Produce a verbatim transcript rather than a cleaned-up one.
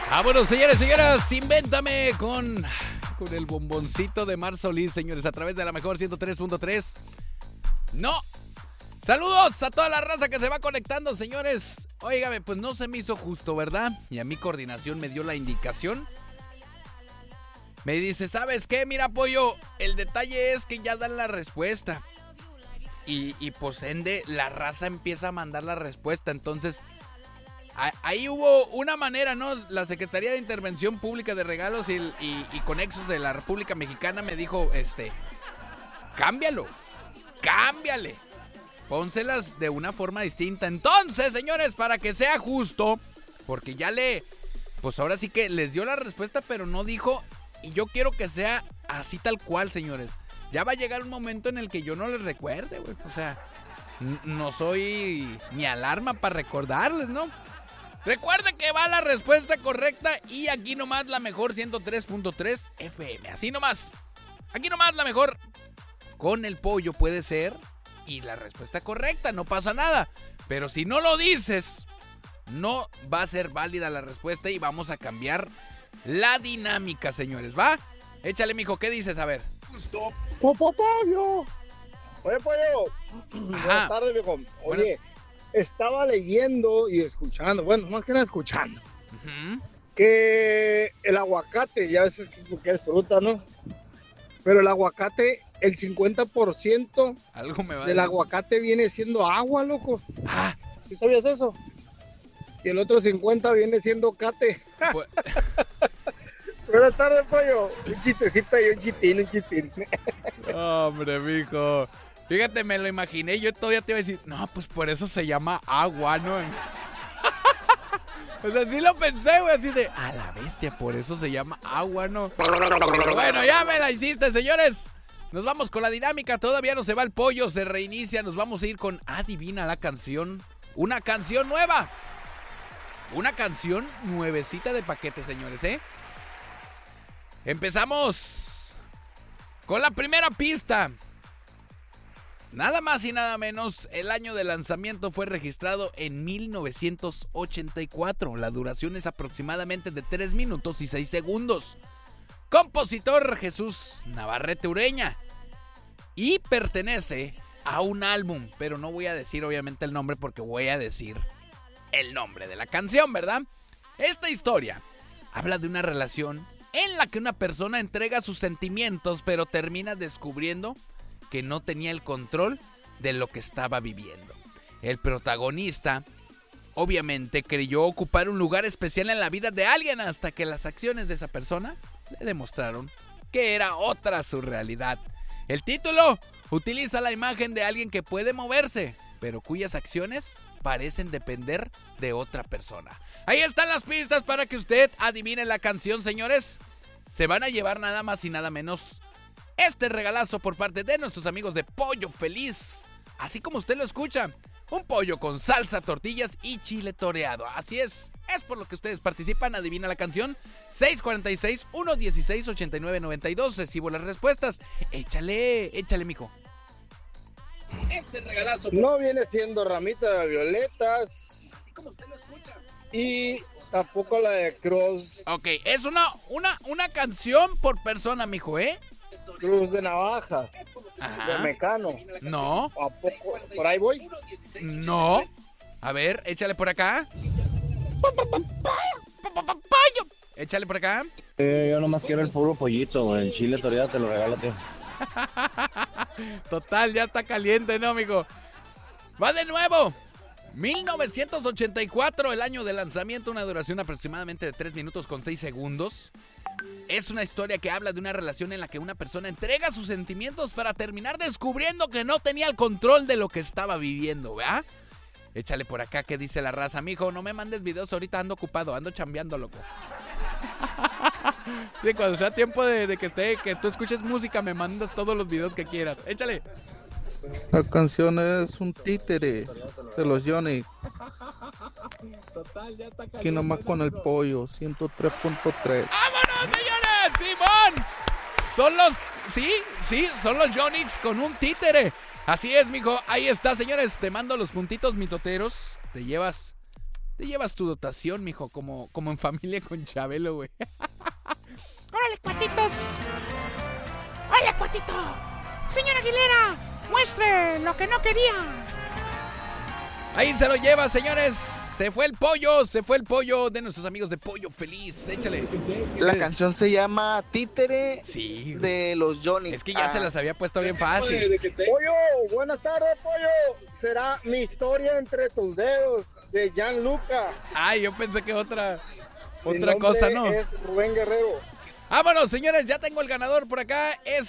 Ah, bueno, señores, señoras, invéntame con, con el bomboncito de Mar Solís, señores, a través de la mejor ciento tres punto tres. ¡No! Saludos a toda la raza que se va conectando, señores. Óigame, pues no se me hizo justo, ¿verdad? Y a mi coordinación me dio la indicación. Me dice, ¿sabes qué? Mira, pollo, el detalle es que ya dan la respuesta. Y, y pues ende, la raza empieza a mandar la respuesta. Entonces, a, ahí hubo una manera, ¿no? La Secretaría de Intervención Pública de Regalos y, y, y Conexos de la República Mexicana me dijo, este, cámbialo, cámbiale. Pónselas de una forma distinta. Entonces, señores, para que sea justo, porque ya le, pues ahora sí que les dio la respuesta, pero no dijo, y yo quiero que sea así tal cual, señores. Ya va a llegar un momento en el que yo no les recuerde, güey. O sea, n- no soy ni alarma para recordarles, ¿no? Recuerden que va la respuesta correcta y aquí nomás la mejor ciento tres punto tres F M. Así nomás. Aquí nomás la mejor. Con el pollo puede ser. Y la respuesta correcta, no pasa nada. Pero si no lo dices, no va a ser válida la respuesta y vamos a cambiar la dinámica, señores, ¿va? Échale, mijo, ¿qué dices? A ver. ¡Popo pollo! Oye, pollo. Buenas tardes, viejo. Oye, Buenas... estaba leyendo y escuchando, bueno, más que nada escuchando, uh-huh. que el aguacate, ya ves que es fruta, ¿no? Pero el aguacate, el cincuenta por ciento Algo me va del a... aguacate viene siendo agua, loco. Ah. ¿Sí sabías eso? Y el otro cincuenta viene siendo cate. Pues... Buenas tardes, pollo. Un chistecito y un chitín, un chitín. Hombre, mijo. Fíjate, me lo imaginé. Yo todavía te iba a decir, no, pues por eso se llama agua, ¿no? O sea, sí lo pensé, güey, así de, a la bestia, por eso se llama agua, ¿no? Pero bueno, ya me la hiciste, señores. Nos vamos con la dinámica. Todavía no se va el pollo, se reinicia. Nos vamos a ir con Adivina la canción. Una canción nueva. Una canción nuevecita de paquete, señores, ¿eh? Empezamos con la primera pista. Nada más y nada menos, el año de lanzamiento fue registrado en mil novecientos ochenta y cuatro. La duración es aproximadamente de tres minutos y seis segundos. Compositor Jesús Navarrete Ureña. Y pertenece a un álbum, pero no voy a decir obviamente el nombre porque voy a decir el nombre de la canción, ¿verdad? Esta historia habla de una relación en la que una persona entrega sus sentimientos, pero termina descubriendo que no tenía el control de lo que estaba viviendo. El protagonista, obviamente, creyó ocupar un lugar especial en la vida de alguien hasta que las acciones de esa persona le demostraron que era otra su realidad. El título utiliza la imagen de alguien que puede moverse, pero cuyas acciones parecen depender de otra persona. Ahí están las pistas para que usted adivine la canción, señores. Se van a llevar nada más y nada menos este regalazo por parte de nuestros amigos de Pollo Feliz. Así como usted lo escucha, un pollo con salsa, tortillas y chile toreado. Así es, es por lo que ustedes participan. Adivina la canción. seis cuatro seis, uno uno seis, ocho nueve nueve dos. Recibo las respuestas. Échale, échale, mijo. Este regalazo no viene siendo ramita de violetas. Así como usted lo escucha. Y tampoco la de Cruz. Ok, es una, una, una canción por persona, mijo, ¿eh? Cruz de navaja. Ajá. De Mecano. No. ¿A poco? ¿Por ahí voy? No. A ver, échale por acá. Échale por acá. Eh, yo nomás quiero el puro pollito, el chile toreado te lo regalo, tío. Total, ya está caliente, ¿no, amigo? Va de nuevo. mil novecientos ochenta y cuatro, el año de lanzamiento, una duración aproximadamente de tres minutos con seis segundos. Es una historia que habla de una relación en la que una persona entrega sus sentimientos para terminar descubriendo que no tenía el control de lo que estaba viviendo, ¿verdad? Échale por acá, ¿qué dice la raza? Mijo, no me mandes videos, ahorita ando ocupado, ando chambeando, loco. Sí, cuando sea tiempo de, de que esté, que tú escuches música, me mandas todos los videos que quieras. Échale. La canción es un títere de los Johnny. Total, ya está caliente. Aquí nomás con el pollo, ciento tres punto tres. ¡Vámonos, señores! ¡Simón! Son los... Sí, sí, son los Johnny's con un títere. Así es, mijo. Ahí está, señores. Te mando los puntitos mitoteros. Te llevas Te llevas tu dotación, mijo, como, como en familia con Chabelo, güey. ¡Órale, cuatitos! ¡Órale, cuatito! Señora Aguilera, muestre lo que no quería. Ahí se lo lleva, señores. Se fue el pollo, se fue el pollo de nuestros amigos de Pollo Feliz. Échale. La canción se llama Títere Sí. de los Johnny. Es que ya Ah, se las había puesto bien fácil. Pollo, buenas tardes, Pollo. Será Mi historia entre tus dedos, de Gianluca. Ay, yo pensé que otra, Mi otra nombre cosa, ¿no? es Rubén Guerrero. Vámonos, señores, ya tengo el ganador por acá. Es